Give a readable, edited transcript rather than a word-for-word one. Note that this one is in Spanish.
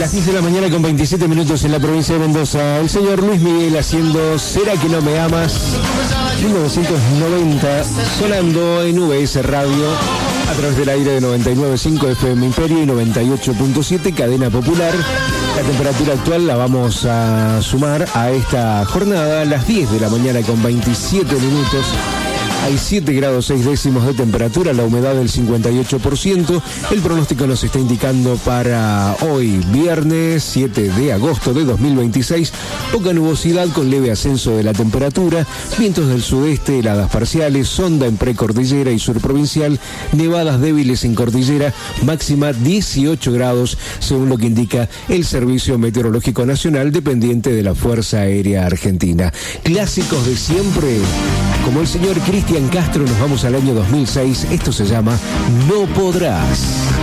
Las 10 de la mañana con 27 minutos en la provincia de Mendoza. El señor Luis Miguel haciendo ¿Será que no me amas? 1990, sonando en VS Radio a través del aire de 99.5 FM Imperio y 98.7 Cadena Popular. La temperatura actual la vamos a sumar a esta jornada a las 10 de la mañana con 27 minutos. Hay 7 grados 6 décimos de temperatura, la humedad del 58%. El pronóstico nos está indicando para hoy, viernes 7 de agosto de 2026, poca nubosidad con leve ascenso de la temperatura, vientos del sudeste, heladas parciales, sonda en precordillera y surprovincial, nevadas débiles en cordillera, máxima 18 grados, según lo que indica el Servicio Meteorológico Nacional, dependiente de la Fuerza Aérea Argentina. Clásicos de siempre, como el señor Cristian Castro, nos vamos al año 2006. Esto se llama No Podrás.